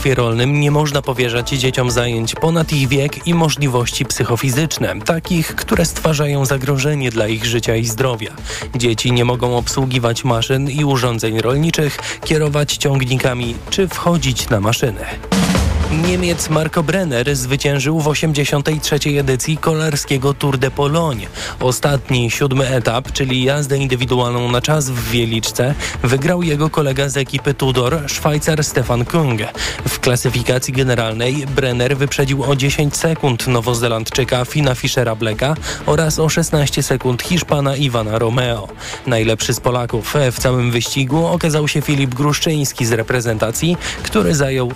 rolnym nie można powierzać dzieciom zajęć ponad ich wiek i możliwości psychofizyczne, takich, które stwarzają zagrożenie dla ich życia i zdrowia. Dzieci nie mogą obsługiwać maszyn i urządzeń rolniczych, kierować ciągnikami czy wchodzić na maszyny. Niemiec Marco Brenner zwyciężył w 83. edycji kolarskiego Tour de Pologne. Ostatni, 7. etap, czyli jazdę indywidualną na czas w Wieliczce, wygrał jego kolega z ekipy Tudor, Szwajcar Stefan Kung. W klasyfikacji generalnej Brenner wyprzedził o 10 sekund Nowozelandczyka Fina Fischera Blacka oraz o 16 sekund Hiszpana Ivana Romeo. Najlepszy z Polaków w całym wyścigu okazał się Filip Gruszczyński z reprezentacji, który zajął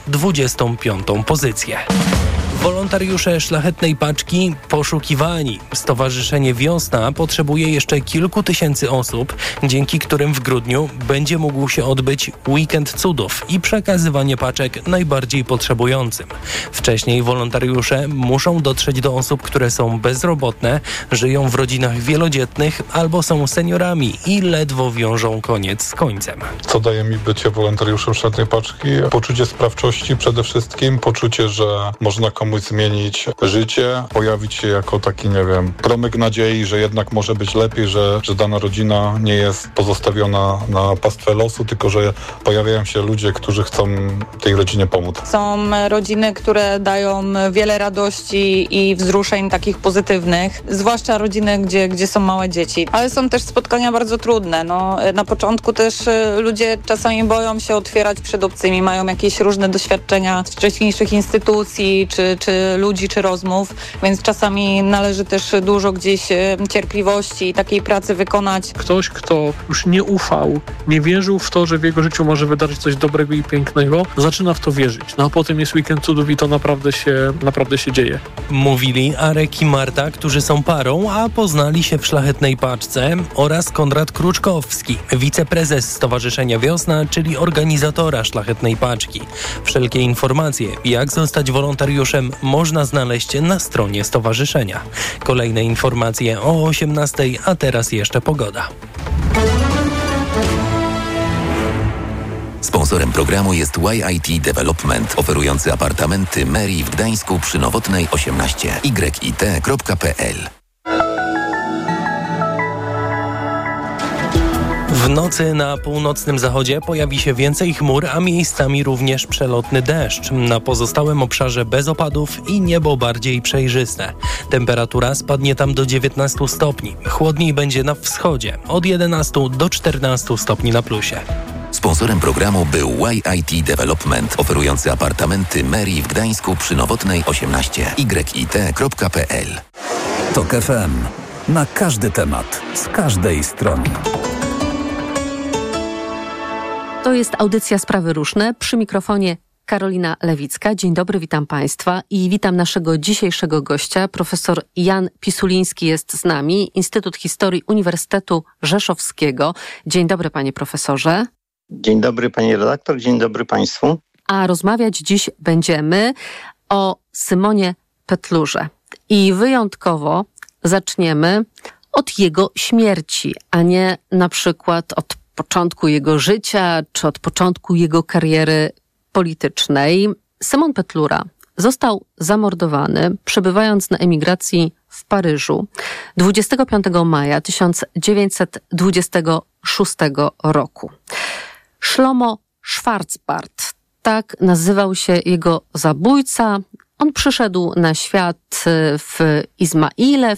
25. pozycję. Wolontariusze Szlachetnej Paczki poszukiwani. Stowarzyszenie Wiosna potrzebuje jeszcze kilku tysięcy osób, dzięki którym w grudniu będzie mógł się odbyć Weekend Cudów i przekazywanie paczek najbardziej potrzebującym. Wcześniej wolontariusze muszą dotrzeć do osób, które są bezrobotne, żyją w rodzinach wielodzietnych albo są seniorami i ledwo wiążą koniec z końcem. Co daje mi bycie wolontariuszem Szlachetnej Paczki? Poczucie sprawczości przede wszystkim, poczucie, że można komuś zmienić życie, pojawić się jako taki, promyk nadziei, że jednak może być lepiej, że dana rodzina nie jest pozostawiona na pastwę losu, tylko że pojawiają się ludzie, którzy chcą tej rodzinie pomóc. Są rodziny, które dają wiele radości i wzruszeń takich pozytywnych, zwłaszcza rodziny, gdzie są małe dzieci. Ale są też spotkania bardzo trudne. Na początku też ludzie czasami boją się otwierać przed obcymi, mają jakieś różne doświadczenia z wcześniejszych instytucji, czy ludzi, czy rozmów, więc czasami należy też dużo gdzieś cierpliwości i takiej pracy wykonać. Ktoś, kto już nie ufał, nie wierzył w to, że w jego życiu może wydarzyć coś dobrego i pięknego, zaczyna w to wierzyć. A potem jest Weekend Cudów i to naprawdę się dzieje. Mówili Arek i Marta, którzy są parą, a poznali się w Szlachetnej Paczce, oraz Konrad Kruczkowski, wiceprezes Stowarzyszenia Wiosna, czyli organizatora Szlachetnej Paczki. Wszelkie informacje, jak zostać wolontariuszem, można znaleźć na stronie stowarzyszenia. Kolejne informacje o 18:00, a teraz jeszcze pogoda. Sponsorem programu jest YIT Development, oferujący apartamenty Meri w Gdańsku przy Nowotnej 18. yit.pl. W nocy na północnym zachodzie pojawi się więcej chmur, a miejscami również przelotny deszcz. Na pozostałym obszarze bez opadów i niebo bardziej przejrzyste. Temperatura spadnie tam do 19 stopni. Chłodniej będzie na wschodzie, od 11 do 14 stopni na plusie. Sponsorem programu był YIT Development, oferujący apartamenty Meri w Gdańsku przy Nowotnej 18. yit.pl. TOK FM. Na każdy temat, z każdej strony. To jest audycja Sprawy Różne. Przy mikrofonie Karolina Lewicka. Dzień dobry, witam Państwa i witam naszego dzisiejszego gościa. Profesor Jan Pisuliński jest z nami, Instytut Historii Uniwersytetu Rzeszowskiego. Dzień dobry, panie profesorze. Dzień dobry, pani redaktor, dzień dobry państwu. A rozmawiać dziś będziemy o Symonie Petlurze. I wyjątkowo zaczniemy od jego śmierci, a nie na przykład od początku jego życia, czy od początku jego kariery politycznej. Szymon Petlura został zamordowany, przebywając na emigracji w Paryżu 25 maja 1926 roku. Szlomo Schwarzbart, tak nazywał się jego zabójca. On przyszedł na świat w Izmaile w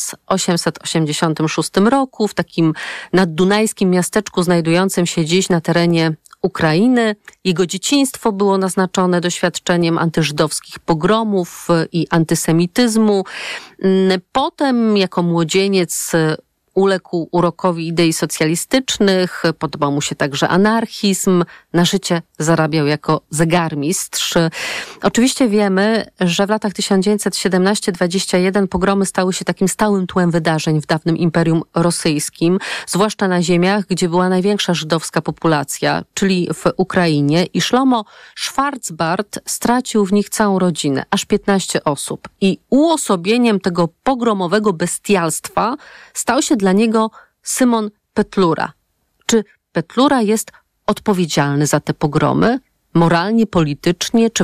1886 roku, w takim naddunajskim miasteczku znajdującym się dziś na terenie Ukrainy. Jego dzieciństwo było naznaczone doświadczeniem antyżydowskich pogromów i antysemityzmu. Potem jako młodzieniec uległ urokowi idei socjalistycznych, podobał mu się także anarchizm, na życie zarabiał jako zegarmistrz. Oczywiście wiemy, że w latach 1917-21 pogromy stały się takim stałym tłem wydarzeń w dawnym Imperium Rosyjskim, zwłaszcza na ziemiach, gdzie była największa żydowska populacja, czyli w Ukrainie, i Szlomo Schwarzbart stracił w nich całą rodzinę, aż 15 osób. I uosobieniem tego pogromowego bestialstwa stał się dla niego Szymon Petlura. Czy Petlura jest odpowiedzialny za te pogromy? moralnie, politycznie, czy